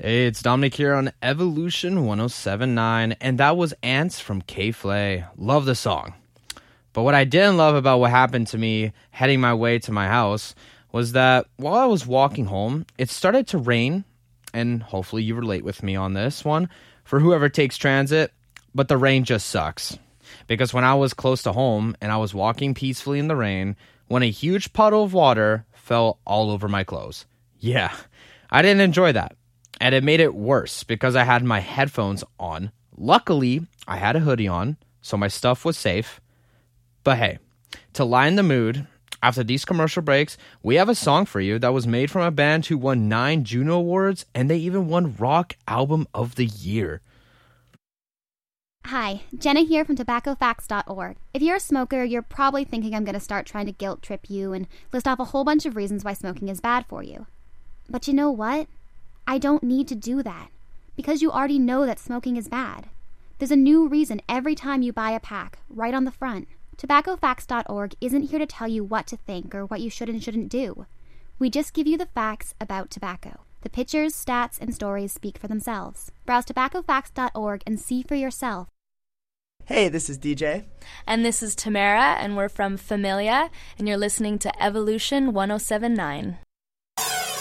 Hey, it's Dominic here on Evolution 1079, and that was Ants from K-Flay. Love the song. But what I didn't love about what happened to me heading my way to my house was that while I was walking home, it started to rain, and hopefully you relate with me on this one, for whoever takes transit, but the rain just sucks. Because when I was close to home and I was walking peacefully in the rain, when a huge puddle of water fell all over my clothes. Yeah, I didn't enjoy that. And it made it worse because I had my headphones on. Luckily, I had a hoodie on, so my stuff was safe. But hey, to lighten the mood, after these commercial breaks, we have a song for you that was made from a band who won 9 Juno Awards, and they even won Rock Album of the Year. Hi, Jenna here from tobaccofacts.org. If you're a smoker, you're probably thinking I'm going to start trying to guilt trip you and list off a whole bunch of reasons why smoking is bad for you. But you know what? I don't need to do that, because you already know that smoking is bad. There's a new reason every time you buy a pack, right on the front. TobaccoFacts.org isn't here to tell you what to think or what you should and shouldn't do. We just give you the facts about tobacco. The pictures, stats, and stories speak for themselves. Browse TobaccoFacts.org and see for yourself. Hey, this is DJ. And this is Tamara, and we're from Familia, and you're listening to Evolution 1079.